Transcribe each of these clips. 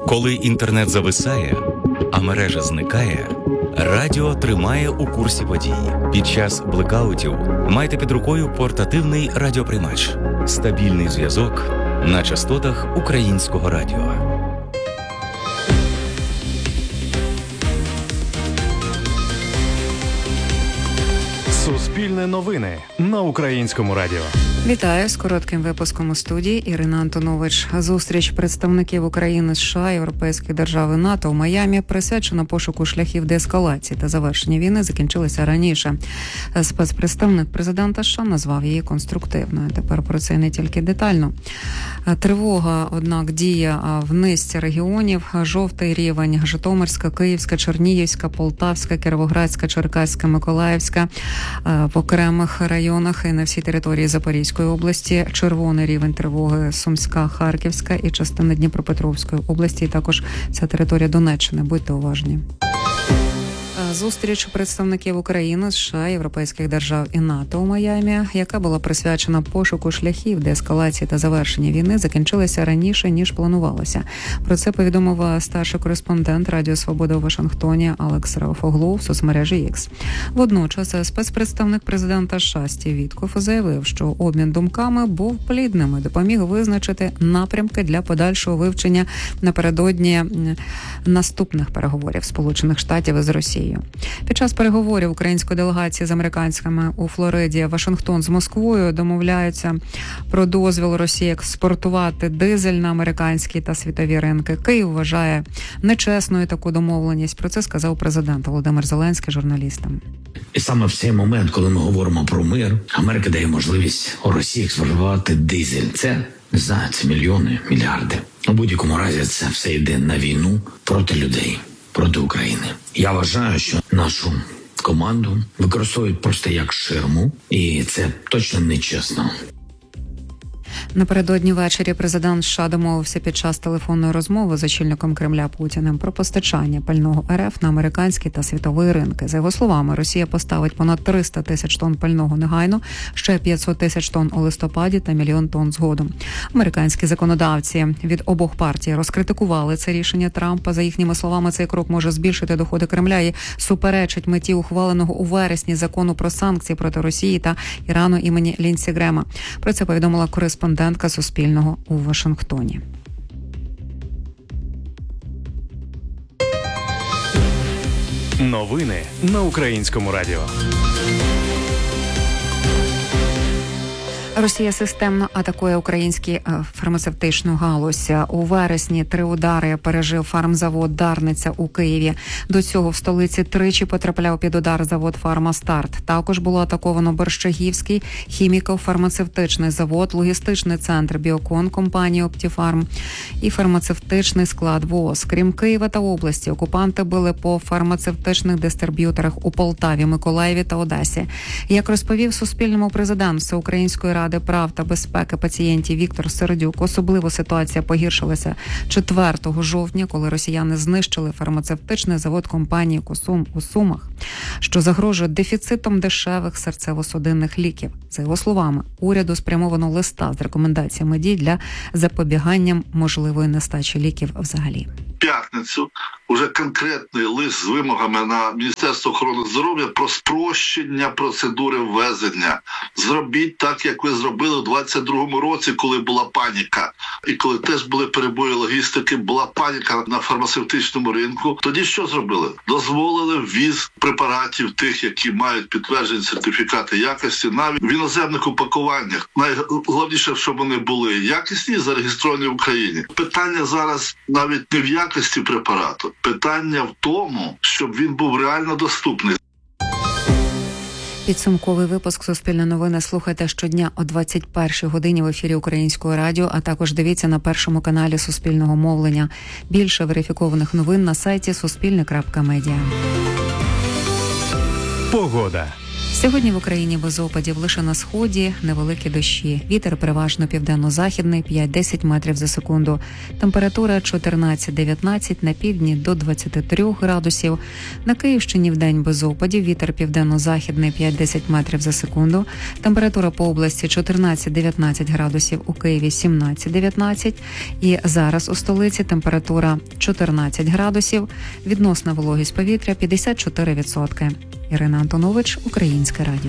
Коли інтернет зависає, а мережа зникає, радіо тримає у курсі подій. Під час блекаутів майте під рукою портативний радіоприймач. Стабільний зв'язок на частотах Українського радіо. Суспільне новини на Українському радіо. Вітаю з коротким випуском у студії Ірина Антонович. Зустріч представників України, США, європейських держав і НАТО у Майамі, присвячена пошуку шляхів деескалації та завершення війни, закінчилася раніше. Спецпредставник президента США назвав її конструктивною. Тепер про це не тільки детально. Тривога, однак, діє в низці регіонів. Жовтий рівень: Житомирська, Київська, Чернігівська, Полтавська, Кіровоградська, Черкаська, Миколаївська. В окремих районах і на всій території Запорізької області червоний рівень тривоги: Сумська, Харківська і частина Дніпропетровської області, і також вся територія Донеччини. Будьте уважні. Зустріч представників України, США, європейських держав і НАТО у Майамі, яка була присвячена пошуку шляхів деескалації та завершення війни, закінчилася раніше, ніж планувалося. Про це повідомив старший кореспондент Радіо Свобода у Вашингтоні Алекс Раофоглу в соцмережі X. Водночас спецпредставник президента США Стів Віткоф заявив, що обмін думками був плідним і допоміг визначити напрямки для подальшого вивчення напередодні наступних переговорів Сполучених Штатів із Росією. Під час переговорів української делегації з американцями у Флориді Вашингтон з Москвою домовляються про дозвіл Росії експортувати дизель на американські та світові ринки. Київ вважає нечесною таку домовленість. Про це сказав президент Володимир Зеленський журналістам. І саме в цей момент, коли ми говоримо про мир, Америка дає можливість Росії експортувати дизель. Це, не знаю, це мільйони, мільярди. У будь-якому разі це все йде на війну проти людей, проти України. Я вважаю, що нашу команду використовують просто як ширму, і це точно нечесно. Напередодні ввечері президент США домовився під час телефонної розмови з очільником Кремля Путіним про постачання пального РФ на американські та світові ринки. За його словами, Росія поставить понад 300 тисяч тонн пального негайно, ще 500 тисяч тонн у листопаді та 1 мільйон тонн згодом. Американські законодавці від обох партій розкритикували це рішення Трампа. За їхніми словами, цей крок може збільшити доходи Кремля і суперечить меті ухваленого у вересні закону про санкції проти Росії та Ірану імені Лінсі Грема. Про це повідомила кореспондентка Суспільного у Вашингтоні. Новини на Українському радіо. Росія системно атакує українську фармацевтичну галузь. У вересні 3 удари пережив фармзавод «Дарниця» у Києві. До цього в столиці тричі потрапляв під удар завод «Фармастарт». Також було атаковано Борщагівський хіміко-фармацевтичний завод, логістичний центр «Біокон» компанії «Оптіфарм» і фармацевтичний склад ВООЗ. Крім Києва та області, окупанти били по фармацевтичних дистриб'юторах у Полтаві, Миколаєві та Одесі. Як розповів Суспільному президент Всеукраїнської Ради прав та безпеки пацієнтів Віктор Сердюк, особливо ситуація погіршилася 4 жовтня, коли росіяни знищили фармацевтичний завод компанії «Косум» у Сумах, що загрожує дефіцитом дешевих серцево-судинних ліків. За його словами, уряду спрямовано листа з рекомендаціями дій для запобігання можливої нестачі ліків взагалі. П'ятницю уже конкретний лист з вимогами на Міністерство охорони здоров'я про спрощення процедури ввезення. Зробіть так, як ви зробили в 22-му році, коли була паніка. І коли теж були перебої логістики, була паніка на фармацевтичному ринку. Тоді що зробили? Дозволили ввіз препаратів тих, які мають підтверджені сертифікати якості, навіть в іноземних упакуваннях. Найголовніше, щоб вони були якісні і зареєстровані в Україні. Питання зараз навіть не в якості препарату. Питання в тому, щоб він був реально доступний. Підсумковий випуск «Суспільне новини» слухайте щодня о 21-й годині в ефірі Українського радіо, а також дивіться на першому каналі Суспільного мовлення. Більше верифікованих новин на сайті suspilne.media. Погода. Сьогодні в Україні без опадів, лише на сході невеликі дощі. Вітер переважно південно-західний 5-10 метрів за секунду. Температура 14-19, на півдні до 23 градусів. На Київщині вдень без опадів, вітер південно-західний 5-10 метрів за секунду. Температура по області 14-19 градусів, у Києві 17-19. І зараз у столиці температура 14 градусів, відносна вологість повітря 54%. Ірина Антонович, Українське радіо.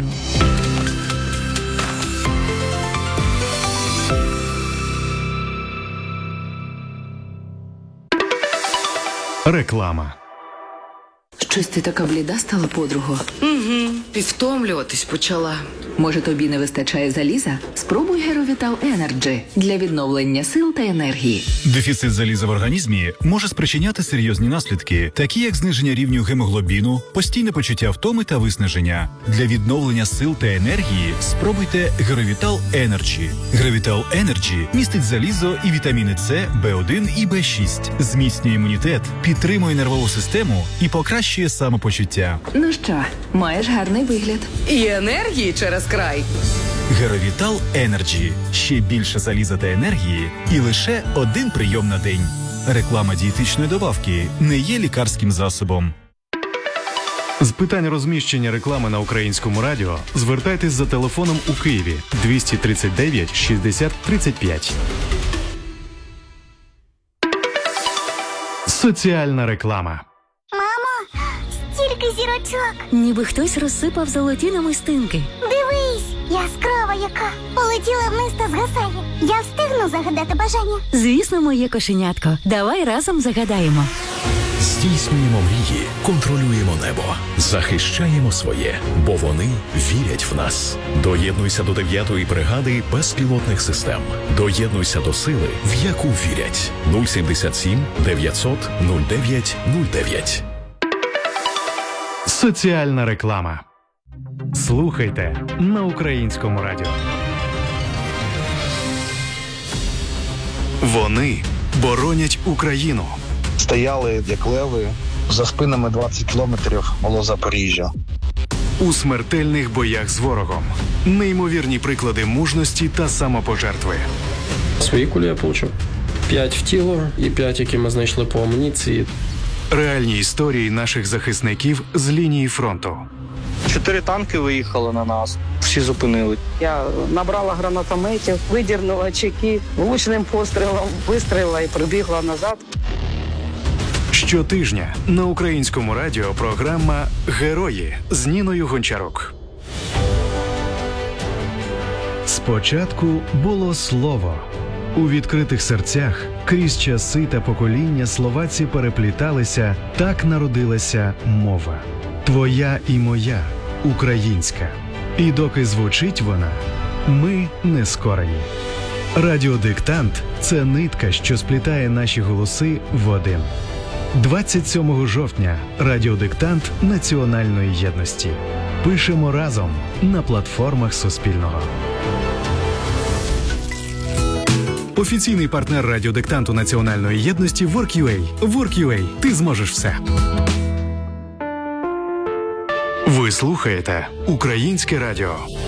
Реклама. Щось ти така бліда стала, подруго? Угу. І втомлюватись почала. Може, тобі не вистачає заліза? Спробуй Геровітал Енерджі для відновлення сил та енергії. Дефіцит заліза в організмі може спричиняти серйозні наслідки, такі як зниження рівню гемоглобіну, постійне почуття втоми та виснаження. Для відновлення сил та енергії спробуйте Геровітал Енерджі. Геровітал Енерджі містить залізо і вітаміни С, В1 і В6, зміцнює імунітет, підтримує нервову систему і покращує самопочуття. Ну що, маєш гарний вигляд. І енергії через край. Геровітал Енерджі. Ще більше заліза та енергії і лише один прийом на день. Реклама дієтичної добавки не є лікарським засобом. З питань розміщення реклами на Українському радіо звертайтесь за телефоном у Києві 239 60 35. Соціальна реклама. Мамо, стільки зірочок. Ніби хтось розсипав золоті намистинки. Дивись, яскрава яка. Полетіла вниз та згасає. Я встигну загадати бажання. Звісно, моє кошенятко. Давай разом загадаємо. Здійснюємо мрії, контролюємо небо, захищаємо своє, бо вони вірять в нас. Доєднуйся до 9-ї бригади безпілотних систем. Доєднуйся до сили, в яку вірять. 077 900 09 09. Соціальна реклама. Слухайте на Українському радіо. Вони боронять Україну. Стояли, як леви, за спинами 20 кілометрів було Запоріжжя. У смертельних боях з ворогом. Неймовірні приклади мужності та самопожертви. Свої кулі я отримав. 5 в тіло і 5, які ми знайшли по амуніції. Реальні історії наших захисників з лінії фронту. 4 танки виїхали на нас, всі зупинили. Я набрала гранатометів, видірнула чеки, влучним пострілом вистрілила і прибігла назад. Щотижня на Українському радіо програма «Герої» з Ніною Гончарук. Спочатку було слово. У відкритих серцях крізь часи та покоління словаці перепліталися, так народилася мова. Твоя і моя, українська. І доки звучить вона, ми не скорені. Радіодиктант – це нитка, що сплітає наші голоси в один. 27 жовтня радіодиктант національної єдності. Пишемо разом на платформах Суспільного. Офіційний партнер радіодиктанту національної єдності Work.ua. Work.ua. Ти зможеш все. Ви слухаєте Українське радіо.